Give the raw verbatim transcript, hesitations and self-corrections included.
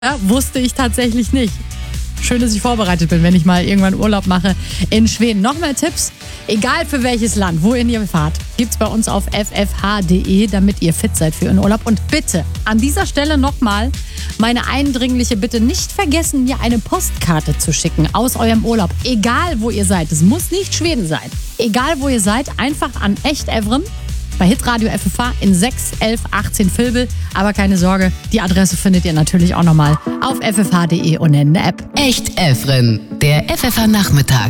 Ja, wusste ich tatsächlich nicht. Schön, dass ich vorbereitet bin, wenn ich mal irgendwann Urlaub mache in Schweden. Noch mehr Tipps, egal für welches Land, wohin ihr fahrt, gibt's bei uns auf f f h punkt d e, damit ihr fit seid für Ihren Urlaub. Und bitte, an dieser Stelle nochmal meine eindringliche Bitte, nicht vergessen, mir eine Postkarte zu schicken aus eurem Urlaub. Egal, wo ihr seid. Es muss nicht Schweden sein. Egal, wo ihr seid, einfach an Echt Evren bei Hitradio F F H in sechs elf achtzehn Vilbel. Aber keine Sorge, die Adresse findet ihr natürlich auch nochmal auf f f h punkt d e und in der App. Echt Evren, der F F H Nachmittag.